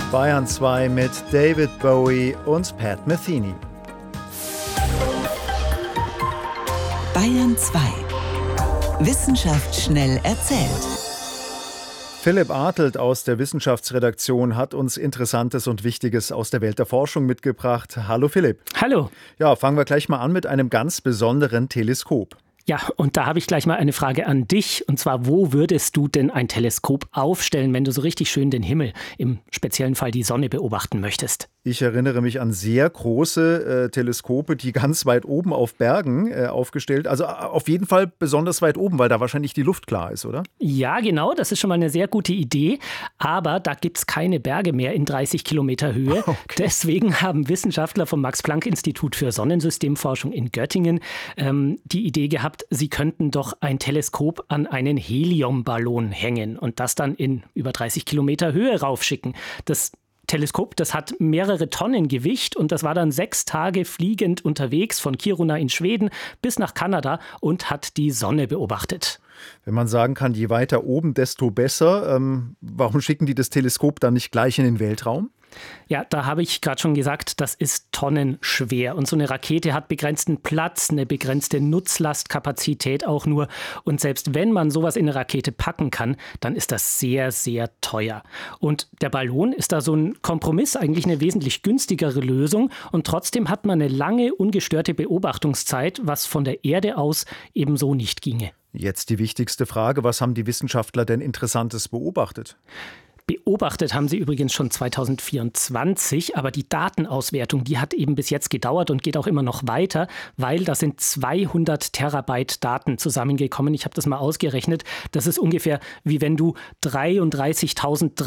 Bayern 2 mit David Bowie und Pat Metheny. Bayern 2. Wissenschaft schnell erzählt. Philipp Artelt aus der Wissenschaftsredaktion hat uns Interessantes und Wichtiges aus der Welt der Forschung mitgebracht. Hallo Philipp. Hallo. Ja, fangen wir gleich mal an mit einem ganz besonderen Teleskop. Ja, und da habe ich gleich mal eine Frage an dich. Und zwar, wo würdest du denn ein Teleskop aufstellen, wenn du so richtig schön den Himmel, im speziellen Fall die Sonne, beobachten möchtest? Ich erinnere mich an sehr große Teleskope, die ganz weit oben auf Bergen aufgestellt. Also auf jeden Fall besonders weit oben, weil da wahrscheinlich die Luft klar ist, oder? Ja, genau. Das ist schon mal eine sehr gute Idee. Aber da gibt es keine Berge mehr in 30 Kilometer Höhe. Okay. Deswegen haben Wissenschaftler vom Max-Planck-Institut für Sonnensystemforschung in Göttingen die Idee gehabt, sie könnten doch ein Teleskop an einen Heliumballon hängen und das dann in über 30 Kilometer Höhe raufschicken. Das Teleskop, das hat mehrere Tonnen Gewicht und das war dann 6 Tage fliegend unterwegs von Kiruna in Schweden bis nach Kanada und hat die Sonne beobachtet. Wenn man sagen kann, je weiter oben, desto besser. Warum schicken die das Teleskop dann nicht gleich in den Weltraum? Ja, da habe ich gerade schon gesagt, das ist tonnenschwer. Und so eine Rakete hat begrenzten Platz, eine begrenzte Nutzlastkapazität auch nur. Und selbst wenn man sowas in eine Rakete packen kann, dann ist das sehr, sehr teuer. Und der Ballon ist da so ein Kompromiss, eigentlich eine wesentlich günstigere Lösung. Und trotzdem hat man eine lange, ungestörte Beobachtungszeit, was von der Erde aus ebenso nicht ginge. Jetzt die wichtigste Frage, was haben die Wissenschaftler denn Interessantes beobachtet? Beobachtet haben sie übrigens schon 2024, aber die Datenauswertung, die hat eben bis jetzt gedauert und geht auch immer noch weiter, weil da sind 200 Terabyte Daten zusammengekommen. Ich habe das mal ausgerechnet. Das ist ungefähr wie wenn du 33.300